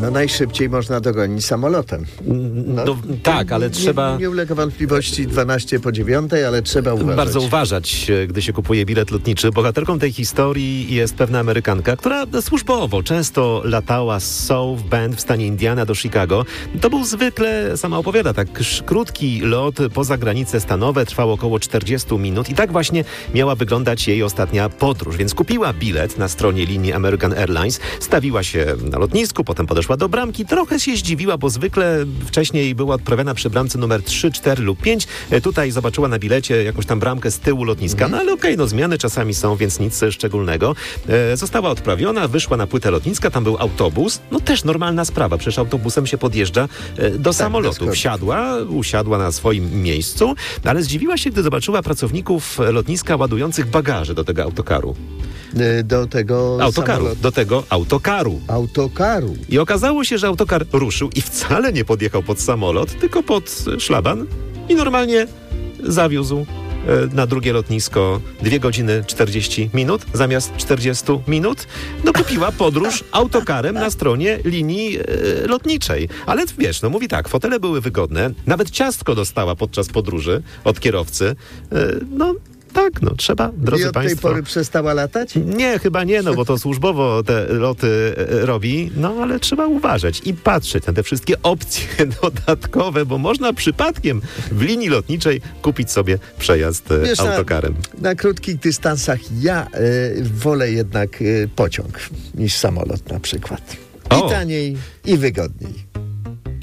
No najszybciej można dogonić samolotem. Tak, ale trzeba... Nie ulega wątpliwości 12 po 9, ale trzeba uważać. Bardzo uważać, gdy się kupuje bilet lotniczy. Bohaterką tej historii jest pewna Amerykanka, która służbowo często latała z South Bend w stanie Indiana do Chicago. To był zwykle, sama opowiada, tak krótki lot poza granice stanowe, trwał około 40 minut i tak właśnie miała wyglądać jej ostatnia podróż. Więc kupiła bilet na stronie linii American Airlines, stawiła się na lotnisku, potem podeszła do bramki. Trochę się zdziwiła, bo zwykle wcześniej była odprawiana przy bramce numer 3, 4 lub 5. Tutaj zobaczyła na bilecie jakąś tam bramkę z tyłu lotniska. No ale okej, zmiany czasami są, więc nic szczególnego. Została odprawiona, wyszła na płytę lotniska, tam był autobus. No też normalna sprawa, przecież autobusem się podjeżdża do samolotu. Usiadła na swoim miejscu, ale zdziwiła się, gdy zobaczyła pracowników lotniska ładujących bagaże do tego autokaru. Do tego autokaru. I okazało się, że autokar ruszył i wcale nie podjechał pod samolot, tylko pod szlaban i normalnie zawiózł na drugie lotnisko 2 godziny 40 minut zamiast 40 minut. Kupiła podróż autokarem na stronie linii lotniczej. Ale wiesz, mówi tak, fotele były wygodne, nawet ciastko dostała podczas podróży od kierowcy. Tak, trzeba, drodzy I od państwo. tej pory przestała latać? Nie, chyba nie, bo to służbowo te loty robi, ale trzeba uważać i patrzeć na te wszystkie opcje dodatkowe, bo można przypadkiem w linii lotniczej kupić sobie przejazd autokarem. Na krótkich dystansach ja wolę jednak pociąg niż samolot na przykład. I taniej, i wygodniej.